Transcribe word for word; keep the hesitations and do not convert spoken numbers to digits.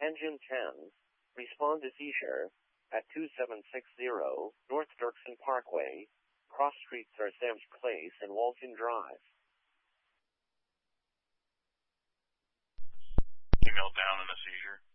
Engine ten, respond to seizure at two seven six zero North Dirksen Parkway, cross streets are Sam's Place and Walton Drive. Email down in a seizure.